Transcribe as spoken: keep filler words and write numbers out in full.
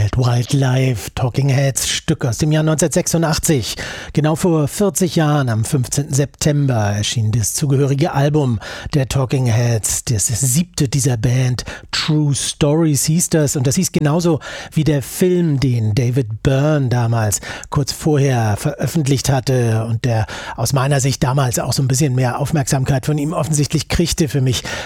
Wild Wild Life, Talking Heads, Stück aus dem Jahr neunzehnhundertsechsundachtzig. Genau vor vierzig Jahren, am fünfzehnten September, erschien das zugehörige Album der Talking Heads, das siebte dieser Band. True Stories hieß das, und das hieß genauso wie der Film, den David Byrne damals kurz vorher veröffentlicht hatte und der aus meiner Sicht damals auch so ein bisschen mehr Aufmerksamkeit von ihm offensichtlich kriegte. Für mich